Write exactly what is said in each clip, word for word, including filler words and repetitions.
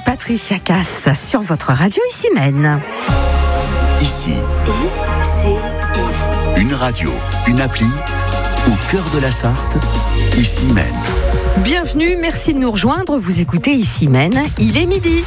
Patricia Cass sur votre radio Ici Maine. Ici, I C I. une radio, une appli, au cœur de la Sarthe, Ici Maine. Bienvenue, merci de nous rejoindre. Vous écoutez Ici Maine, il est midi.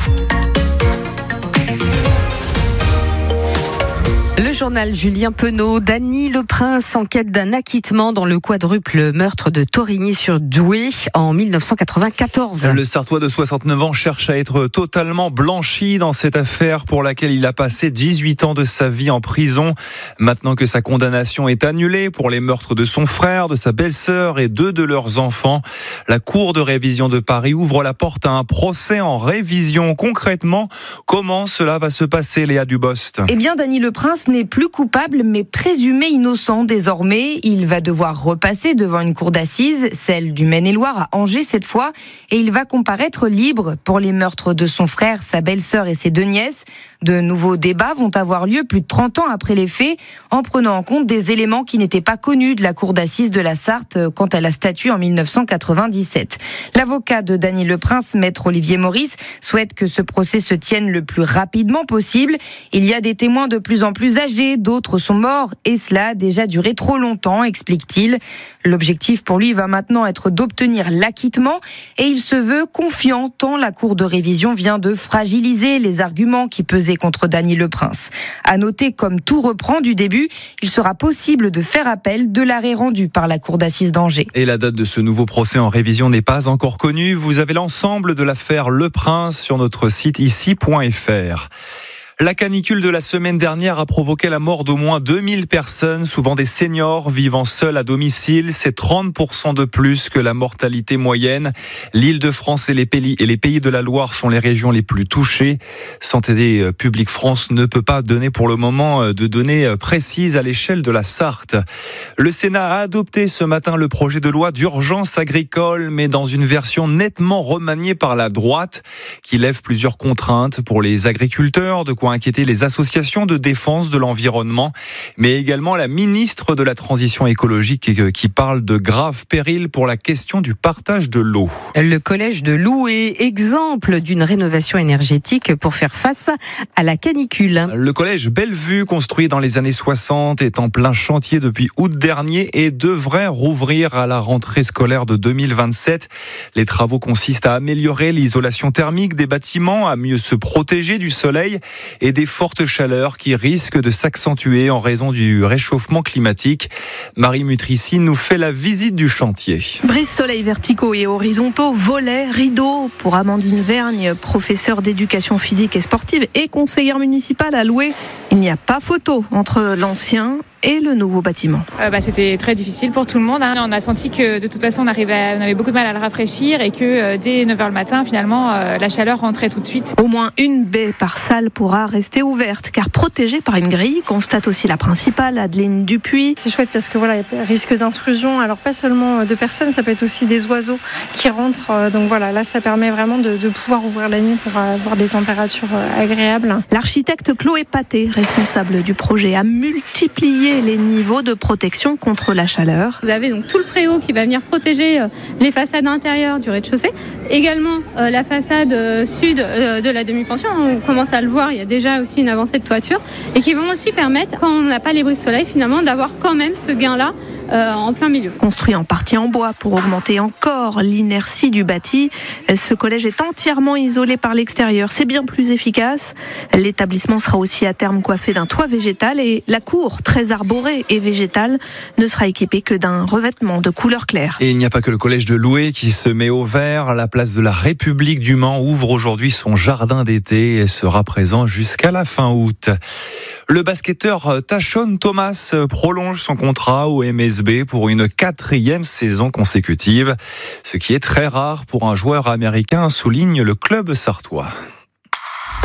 Le journal Julien Penaud, Dany Le Prince en quête d'un acquittement dans le quadruple meurtre de Torigny-sur-Douai en dix-neuf cent quatre-vingt-quatorze. Le Sartois de soixante-neuf ans cherche à être totalement blanchi dans cette affaire pour laquelle il a passé dix-huit ans de sa vie en prison. Maintenant que sa condamnation est annulée pour les meurtres de son frère, de sa belle-sœur et deux de leurs enfants, la Cour de révision de Paris ouvre la porte à un procès en révision. Concrètement, comment cela va se passer, Léa Dubost ? Eh bien, Dany Le Prince n'est plus coupable, mais présumé innocent désormais. Il va devoir repasser devant une cour d'assises, celle du Maine-et-Loire à Angers cette fois, et il va comparaître libre pour les meurtres de son frère, sa belle-sœur et ses deux nièces. De nouveaux débats vont avoir lieu plus de trente ans après les faits, en prenant en compte des éléments qui n'étaient pas connus de la cour d'assises de la Sarthe quand elle a statué en dix-neuf cent quatre-vingt-dix-sept. L'avocat de Dany Le Prince, maître Olivier Maurice, souhaite que ce procès se tienne le plus rapidement possible. Il y a des témoins de plus en plus âgés, d'autres sont morts, et cela a déjà duré trop longtemps, explique-t-il. L'objectif pour lui va maintenant être d'obtenir l'acquittement, et il se veut confiant tant la cour de révision vient de fragiliser les arguments qui pesaient contre Dany Le Prince. À noter, comme tout reprend du début, il sera possible de faire appel de l'arrêt rendu par la cour d'assises d'Angers. Et la date de ce nouveau procès en révision n'est pas encore connue. Vous avez l'ensemble de l'affaire Le Prince sur notre site ici point f r. La canicule de la semaine dernière a provoqué la mort d'au moins deux mille personnes, souvent des seniors vivant seuls à domicile. C'est trente pour cent de plus que la mortalité moyenne. L'Île-de-France et les pays, et les pays de la Loire sont les régions les plus touchées. Santé publique France ne peut pas donner pour le moment de données précises à l'échelle de la Sarthe. Le Sénat a adopté ce matin le projet de loi d'urgence agricole, mais dans une version nettement remaniée par la droite, qui lève plusieurs contraintes pour les agriculteurs, de quoi inquiéter les associations de défense de l'environnement, mais également la ministre de la Transition écologique qui parle de graves périls pour la question du partage de l'eau. Le collège de Loup est exemple d'une rénovation énergétique pour faire face à la canicule. Le collège Bellevue, construit dans les années soixante, est en plein chantier depuis août dernier et devrait rouvrir à la rentrée scolaire de deux mille vingt-sept. Les travaux consistent à améliorer l'isolation thermique des bâtiments, à mieux se protéger du soleil et des fortes chaleurs qui risquent de s'accentuer en raison du réchauffement climatique. Marie Mutrici nous fait la visite du chantier. Brise-soleil verticaux et horizontaux, volets, rideaux. Pour Amandine Vergne, professeure d'éducation physique et sportive et conseillère municipale à Loué, il n'y a pas photo entre l'ancien et le nouveau bâtiment. Euh, bah, c'était très difficile pour tout le monde. Hein. On a senti que de toute façon on, arrivait, on avait beaucoup de mal à le rafraîchir et que euh, dès neuf heures le matin, finalement, euh, la chaleur rentrait tout de suite. Au moins une baie par salle pourra rester ouverte car protégée par une grille, constate aussi la principale, Adeline Dupuis. C'est chouette parce que voilà, il y a risque d'intrusion. Alors pas seulement de personnes, ça peut être aussi des oiseaux qui rentrent. Donc voilà, là ça permet vraiment de, de pouvoir ouvrir la nuit pour avoir des températures agréables. L'architecte Chloé Paté, responsable du projet, a multiplié les niveaux de protection contre la chaleur. Vous avez donc tout le préau qui va venir protéger les façades intérieures du rez-de-chaussée. Également euh, la façade euh, sud euh, de la demi-pension. On commence à le voir, il y a déjà aussi une avancée de toiture et qui vont aussi permettre, quand on n'a pas les brises-soleil, finalement, d'avoir quand même ce gain-là Euh, en plein milieu. Construit en partie en bois pour augmenter encore l'inertie du bâti, ce collège est entièrement isolé par l'extérieur. C'est bien plus efficace. L'établissement sera aussi à terme coiffé d'un toit végétal et la cour, très arborée et végétale, ne sera équipée que d'un revêtement de couleur claire. Et il n'y a pas que le collège de Loué qui se met au vert. La place de la République du Mans ouvre aujourd'hui son jardin d'été et sera présent jusqu'à la fin août. Le basketteur Tashon Thomas prolonge son contrat au M S B pour une quatrième saison consécutive, ce qui est très rare pour un joueur américain, souligne le club sartois.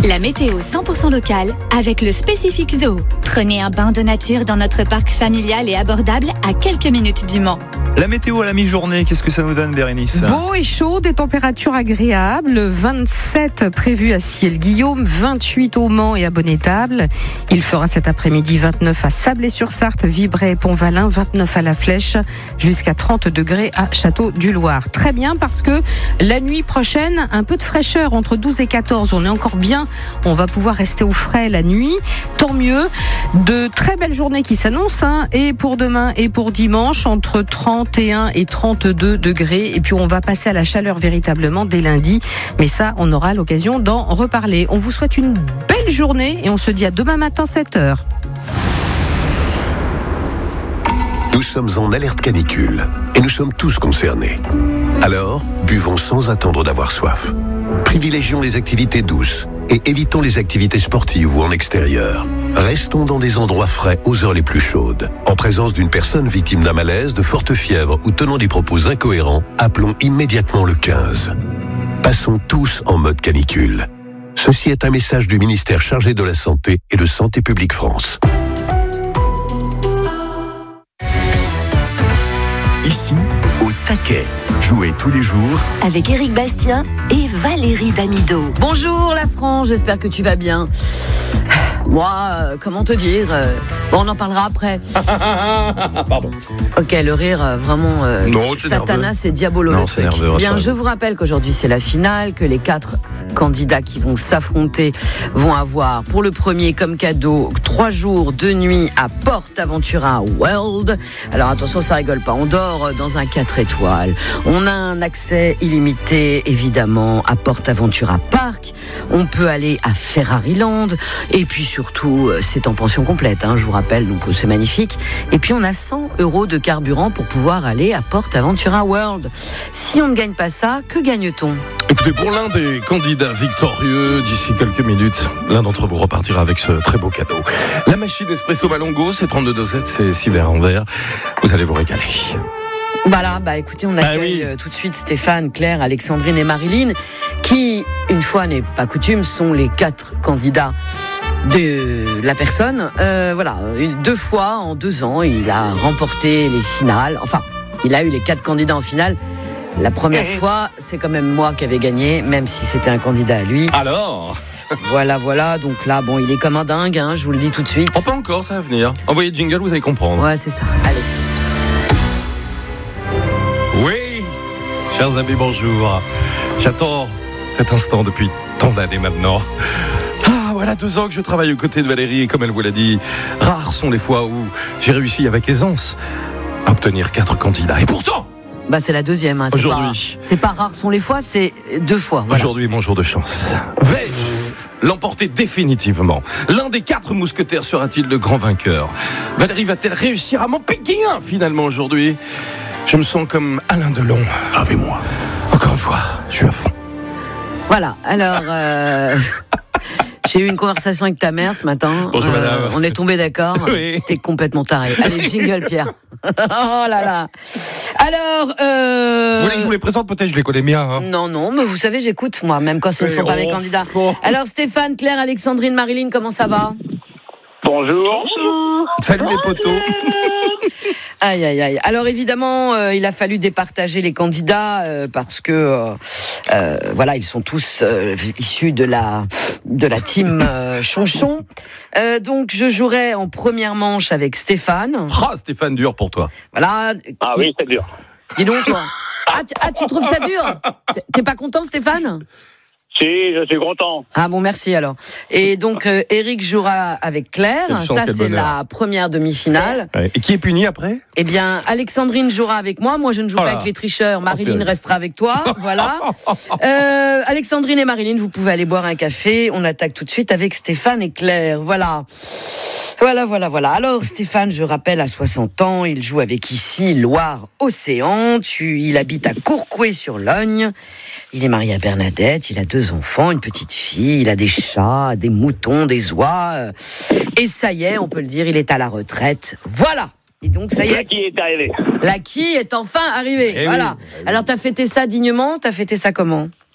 La météo cent pour cent locale avec le Spécifique Zoo. Prenez un bain de nature dans notre parc familial et abordable à quelques minutes du Mans. La météo à la mi-journée, qu'est-ce que ça nous donne, Bérénice ? Beau et chaud, des températures agréables. vingt-sept prévues à Ciel-Guillaume, vingt-huit au Mans et à Bonnétable. Il fera cet après-midi vingt-neuf à Sablé-sur-Sarthe, Vibray et Pont-Valin, vingt-neuf à La Flèche, jusqu'à trente degrés à Château-du-Loir. Très bien, parce que la nuit prochaine, un peu de fraîcheur entre douze et quatorze. On est encore bien, on va pouvoir rester au frais la nuit. Tant mieux. De très belles journées qui s'annoncent, hein, et pour demain et pour dimanche, entre trente et un et trente-deux degrés. Et puis on va passer à la chaleur véritablement dès lundi. Mais ça, on aura l'occasion d'en reparler. On vous souhaite une belle journée et on se dit à demain matin sept heures. Nous sommes en alerte canicule et nous sommes tous concernés. Alors, buvons sans attendre d'avoir soif. Privilégions les activités douces et évitons les activités sportives ou en extérieur. Restons dans des endroits frais aux heures les plus chaudes. En présence d'une personne victime d'un malaise, de forte fièvre ou tenant des propos incohérents, appelons immédiatement le quinze. Passons tous en mode canicule. Ceci est un message du ministère chargé de la Santé et de Santé publique France. Ici, au taquet. Jouez tous les jours Avec Éric Bastien et Valérie Damido. Bonjour la France, j'espère que tu vas bien. Moi, euh, comment te dire euh, bon, on en parlera après. Pardon. Ok, le rire, euh, vraiment, euh, non, c'est Satanas et Diabolo. Non, le c'est truc. nerveux. Bien, je vous rappelle qu'aujourd'hui c'est la finale, que les quatre candidats qui vont s'affronter vont avoir pour le premier comme cadeau trois jours, deux nuits à PortAventura World. Alors attention, ça rigole pas. On dort dans un quatre étoiles. On a un accès illimité, évidemment, à PortAventura Park. On peut aller à Ferrariland. Et puis surtout, c'est en pension complète, hein, je vous rappelle, donc c'est magnifique. Et puis on a cent euros de carburant pour pouvoir aller à PortAventura World. Si on ne gagne pas ça, que gagne-t-on ? Écoutez, pour l'un des candidats victorieux, d'ici quelques minutes, l'un d'entre vous repartira avec ce très beau cadeau. La machine Espresso Malongo, c'est trente-deux dosettes, c'est six verres en verre. Vous allez vous régaler. Voilà, bah écoutez, on accueille ah oui. tout de suite Stéphane, Claire, Alexandrine et Marilyn, qui, une fois n'est pas coutume, sont les quatre candidats de la personne. Euh, voilà, deux fois en deux ans, il a remporté les finales. Enfin, il a eu les quatre candidats en finale. La première fois, c'est quand même moi qui avais gagné, même si c'était un candidat à lui. Alors ? Voilà, voilà. Donc là, bon, il est comme un dingue, hein, je vous le dis tout de suite. Oh, pas encore, ça va venir. Envoyez le jingle, vous allez comprendre. Ouais, c'est ça. Allez. Oui, chers amis, bonjour. J'attends cet instant depuis tant d'années maintenant. Ah, voilà deux ans que je travaille aux côtés de Valérie et comme elle vous l'a dit, rares sont les fois où j'ai réussi avec aisance à obtenir quatre candidats. Et pourtant, bah c'est la deuxième. Hein. C'est aujourd'hui, pas, c'est pas rare sont les fois, c'est deux fois. Voilà. Aujourd'hui, mon jour de chance. Vais-je l'emporter définitivement? L'un des quatre mousquetaires sera-t-il le grand vainqueur? Valérie va-t-elle réussir à m'en piquer un finalement aujourd'hui? Je me sens comme Alain Delon. Avec moi. Encore une fois, je suis à fond. Voilà, alors... Euh... J'ai eu une conversation avec ta mère ce matin. Bonjour, euh, madame. On est tombé d'accord. Oui. T'es complètement taré. Allez, jingle, Pierre. Oh là là. Alors, euh... Vous voulez que je vous les présente? Peut-être je les connais bien. Hein. Non, non, mais vous savez, j'écoute, moi, même quand ce ne sont oh, pas mes candidats. Oh. Alors, Stéphane, Claire, Alexandrine, Marilyn, comment ça va? Bonjour. Bonjour. Salut les potos. Aïe, aïe, aïe. Alors évidemment, euh, il a fallu départager les candidats euh, parce que euh, euh, voilà, ils sont tous euh, issus de la de la team euh, Chonchon. Euh, donc je jouerai en première manche avec Stéphane. Ah, Stéphane, dur pour toi. Voilà. Ah qui... oui, c'est dur. Dis donc toi. Ah, t- ah, tu trouves ça dur? T'es pas content, Stéphane? Si, je suis content. Ah bon, merci alors. Et donc, euh, Éric jouera avec Claire. Chance, ça, c'est bonheur. La première demi-finale. Ouais. Et qui est puni après? Eh bien, Alexandrine jouera avec moi. Moi, je ne joue oh pas avec les tricheurs. Marilyn oh, restera avec toi. Voilà. Euh, Alexandrine et Marilyn, vous pouvez aller boire un café. On attaque tout de suite avec Stéphane et Claire. Voilà. Voilà, voilà, voilà. Alors, Stéphane, je rappelle, à soixante ans, il joue avec ici Loire-Océan. Tu, il habite à Courcouët-sur-Logne. Il est marié à Bernadette, il a deux enfants, une petite fille, il a des chats, des moutons, des oies. Et ça y est, on peut le dire, il est à la retraite. Voilà. Et donc, ça y est. La qui est arrivé. La qui est enfin arrivée. Eh voilà. Oui. Alors, t'as fêté ça dignement? T'as fêté ça comment?